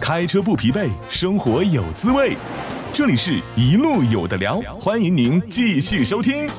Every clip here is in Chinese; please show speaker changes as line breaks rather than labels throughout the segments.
开车不疲惫，生活有滋味。这里是一路有的聊，欢迎您继续收听。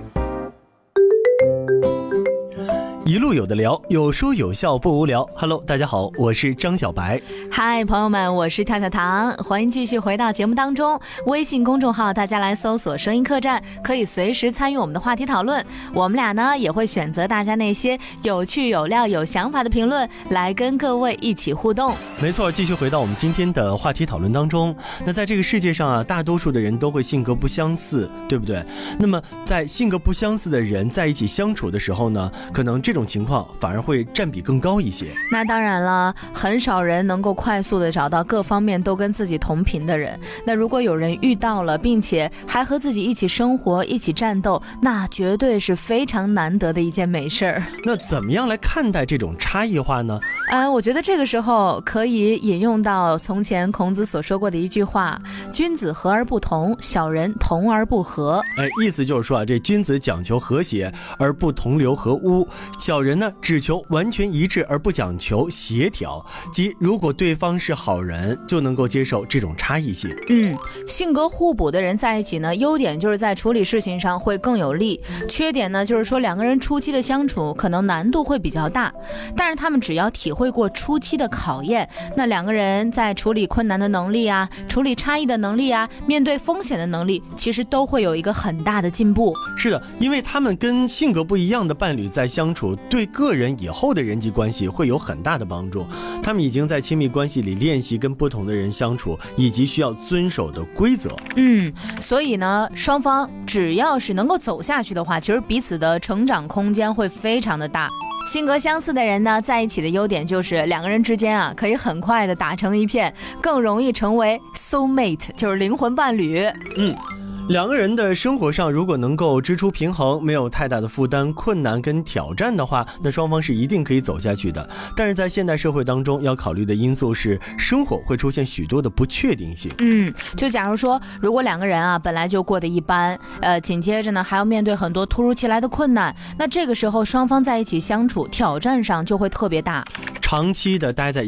一路有的聊，有说有笑不无聊。Hello， 大家好，我是张小白。
嗨，朋友们，我是跳跳糖，欢迎继续回到节目当中。微信公众号大家来搜索声音客栈，可以随时参与我们的话题讨论。我们俩呢也会选择大家那些有趣有料有想法的评论来跟各位一起互动。
没错，继续回到我们今天的话题讨论当中。那在这个世界上啊，大多数的人都会性格不相似，对不对？那么在性格不相似的人在一起相处的时候呢，可能这种情况反而会占比更高一些。
那当然了，很少人能够快速的找到各方面都跟自己同频的人。那如果有人遇到了，并且还和自己一起生活、一起战斗，那绝对是非常难得的一件美事儿。
那怎么样来看待这种差异化呢？
我觉得这个时候可以引用到从前孔子所说过的一句话：君子和而不同，小人同而不和。
意思就是说啊，这君子讲求和谐而不同流合污，小人呢只求完全一致而不讲求协调，即如果对方是好人，就能够接受这种差异性。
性格互补的人在一起呢，优点就是在处理事情上会更有利，缺点呢就是说两个人初期的相处可能难度会比较大，但是他们只要体会过初期的考验，那两个人在处理困难的能力啊，处理差异的能力啊，面对风险的能力，其实都会有一个很大的进步。
是的，因为他们跟性格不一样的伴侣在相处，对个人以后的人际关系会有很大的帮助。他们已经在亲密关系里练习跟不同的人相处，以及需要遵守的规则。
所以呢，双方只要是能够走下去的话，其实彼此的成长空间会非常的大。性格相似的人呢，在一起的优点就是两个人之间啊，可以很快的打成一片，更容易成为 soul mate， 就是灵魂伴侣。
两个人的生活上如果能够支出平衡，没有太大的负担、困难跟挑战的话，那双方是一定可以走下去的。但是在现代社会当中，要考虑的因素是生活会出现许多的不确定性。
就假如说，如果两个人啊本来就过得一般，紧接着呢还要面对很多突如其来的困难，那这个时候双方在一起相处，挑战上就会特别大。
长期的待在